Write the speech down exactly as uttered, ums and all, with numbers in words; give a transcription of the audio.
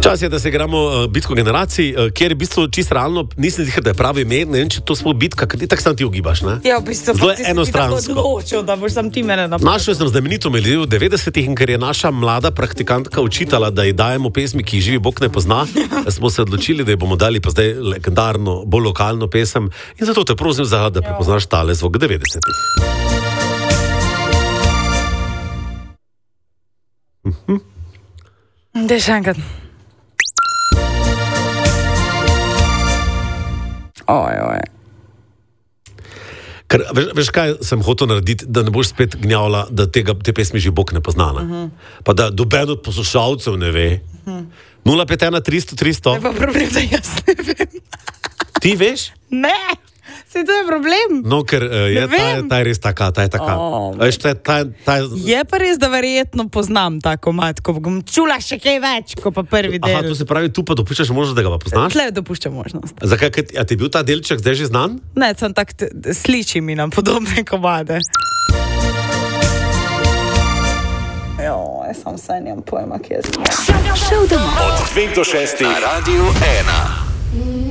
Čas je, da se igramo uh, bitko generacij, uh, kjer je v bistvu čisto realno, nisem zihar, da je pravi ime, ne vem, če to smo bitka, ker ti tako sam ti ugibaš, ne? Ja, v bistvu, zelo je enostransko. Odločil, da boš sam ti mene napadil. Našel sem znamenito melodijo v devetdesetih in ker je naša mlada praktikantka učitala, da ji dajemo pesmi, ki jih živi Bog ne pozna, smo se odločili, da ji bomo dali pa zdaj legendarno, bolj lokalno pesem in zato te prosim za, da prepoznaš tale zvok devetdesetih. Mhm. Daj še enkrat. Oj, oj. Ker, veš, veš, kaj sem hotel narediti, da ne boš spet gnjavila, da tega, te pesmi že Bog ne pozna. Uh -huh. Pa da doben od poslušalcev ne ve. Uh -huh. nula pet ena tristo tristo. Je pa problem, da jaz ne vem. Ti veš? Ne, se to je problem. No, ker uh, je ta, ta je res taka, ta je taka. Oh, veš, ta, ta, ta... Je pa res, da verjetno poznam ta komad, ko bom čula še kaj več, ko pa prvi del. Aha, to se pravi, tu pa dopuščaš možnost, da ga pa poznaš? Tle dopuščam možnost. Zakaj, a ti je bil ta delček zdaj že znan? Ne, sem tak, sliči mi nam podobne komade. Jo, jaz sam saj nimam pojma, kje je zna. Od dveh do šestih na Radiu ena.